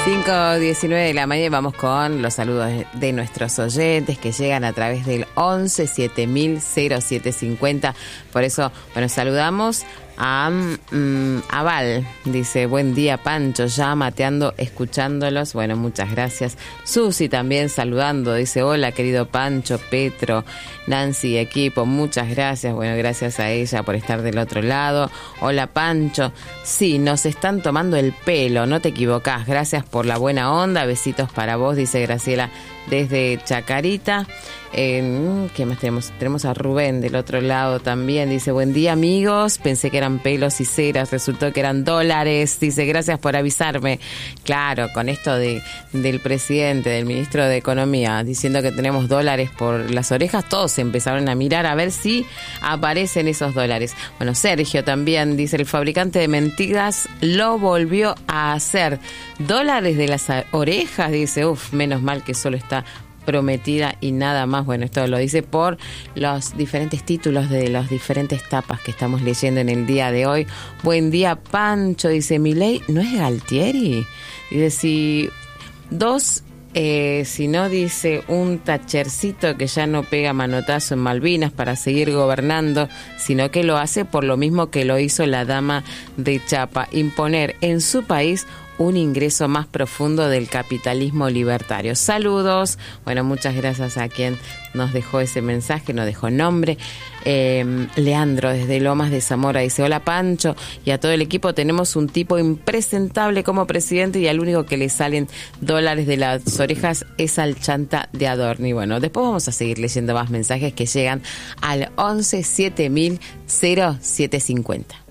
5:19 de la mañana, vamos con los saludos de nuestros oyentes que llegan a través del 11 7000 0750. Por eso, bueno, saludamos a Val. Dice, buen día Pancho, ya mateando, escuchándolos. Bueno, muchas gracias. Susi también saludando, dice, hola querido Pancho, Petro, Nancy y equipo, muchas gracias. Bueno, gracias a ella por estar del otro lado. Hola Pancho, sí, nos están tomando el pelo, no te equivocás, gracias por la buena onda, besitos para vos, dice Graciela desde Chacarita. ¿Qué más tenemos? Tenemos a Rubén del otro lado también. Dice, buen día amigos, pensé que eran pelos y ceras, resultó que eran dólares. Dice, gracias por avisarme. Claro, con esto del presidente, del ministro de Economía, diciendo que tenemos dólares por las orejas, todos se empezaron a mirar a ver si aparecen esos dólares. Bueno, Sergio también dice, el fabricante de mentiras lo volvió a hacer. Dólares de las orejas, dice, menos mal que solo está prometida y nada más. Bueno, esto lo dice por los diferentes títulos de las diferentes tapas que estamos leyendo en el día de hoy. Buen día, Pancho, dice, Milei no es Galtieri. Dice, si no, dice, un tachercito que ya no pega manotazo en Malvinas para seguir gobernando, sino que lo hace por lo mismo que lo hizo la dama de Chapa, imponer en su país un ingreso más profundo del capitalismo libertario. Saludos. Bueno, muchas gracias a quien nos dejó ese mensaje, nos dejó nombre. Leandro desde Lomas de Zamora dice, hola Pancho, y a todo el equipo, tenemos un tipo impresentable como presidente y al único que le salen dólares de las orejas es al chanta de Adorni. Bueno, después vamos a seguir leyendo más mensajes que llegan al 11 7000 0750.